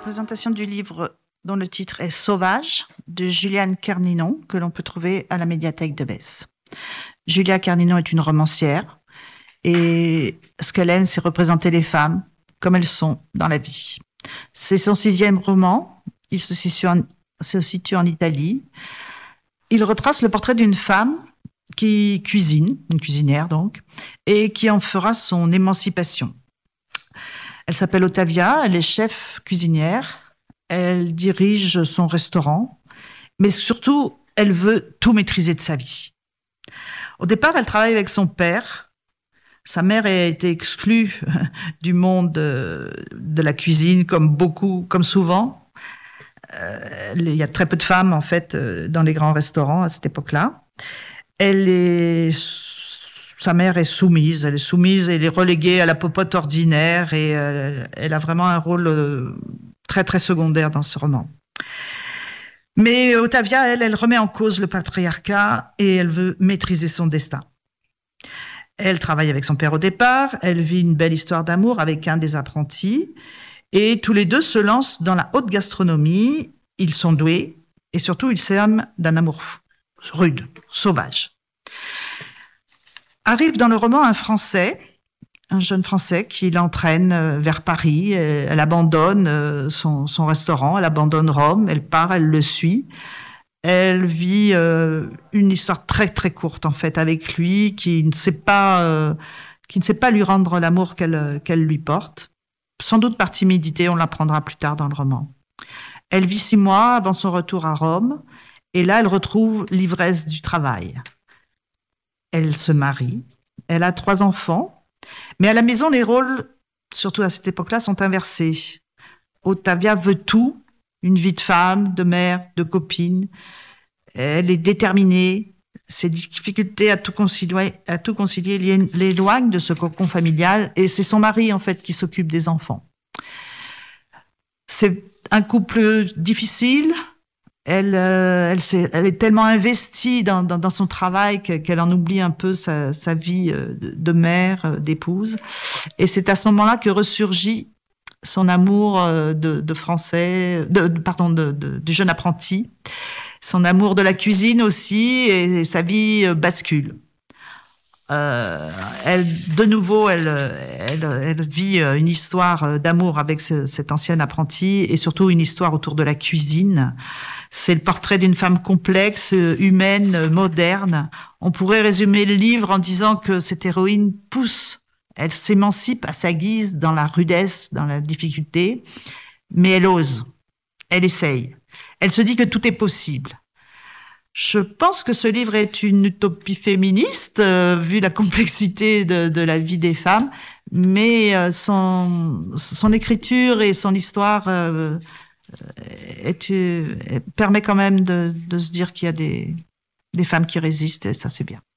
représentation du livre dont le titre est Sauvage, de Juliane Kerninon, que l'on peut trouver à la médiathèque de Metz. Julia Kerninon est une romancière et ce qu'elle aime, c'est représenter les femmes comme elles sont dans la vie. C'est son 6e roman, il se situe en Italie. Il retrace le portrait d'une femme qui cuisine, une cuisinière donc, et qui en fera son émancipation. Elle s'appelle Ottavia, elle est chef cuisinière, elle dirige son restaurant, mais surtout, elle veut tout maîtriser de sa vie. Au départ, elle travaille avec son père. Sa mère a été exclue du monde de la cuisine, comme souvent. Il y a très peu de femmes, en fait, dans les grands restaurants à cette époque-là. Sa mère est soumise, elle est reléguée à la popote ordinaire et elle a vraiment un rôle très, très secondaire dans ce roman. Mais Ottavia, elle remet en cause le patriarcat et elle veut maîtriser son destin. Elle travaille avec son père au départ, elle vit une belle histoire d'amour avec un des apprentis et tous les deux se lancent dans la haute gastronomie. Ils sont doués et surtout ils s'aiment d'un amour fou, rude, sauvage. Arrive dans le roman un jeune Français qui l'entraîne vers Paris. Elle abandonne son restaurant, elle abandonne Rome, elle part, elle le suit. Elle vit une histoire très très courte en fait avec lui, qui ne sait pas lui rendre l'amour qu'elle lui porte. Sans doute par timidité, on l'apprendra plus tard dans le roman. Elle vit 6 mois avant son retour à Rome, et là elle retrouve l'ivresse du travail. Elle se marie, elle a 3 enfants. Mais à la maison, les rôles, surtout à cette époque-là, sont inversés. Ottavia veut tout, une vie de femme, de mère, de copine. Elle est déterminée. Ses difficultés à tout concilier l'éloignent de ce cocon familial. Et c'est son mari, en fait, qui s'occupe des enfants. C'est un couple difficile. Elle est tellement investie dans son travail qu'elle en oublie un peu sa vie de mère, d'épouse. Et c'est à ce moment-là que ressurgit son amour du jeune apprenti, son amour de la cuisine aussi, et sa vie bascule. Elle vit une histoire d'amour avec cet ancien apprenti et surtout une histoire autour de la cuisine. C'est le portrait d'une femme complexe, humaine, moderne. On pourrait résumer le livre en disant que cette héroïne pousse, elle s'émancipe à sa guise dans la rudesse, dans la difficulté, mais elle ose, elle essaye. Elle se dit que tout est possible. Je pense que ce livre est une utopie féministe, vu la complexité de la vie des femmes, mais son écriture et son histoire permet quand même de se dire qu'il y a des femmes qui résistent, et ça c'est bien.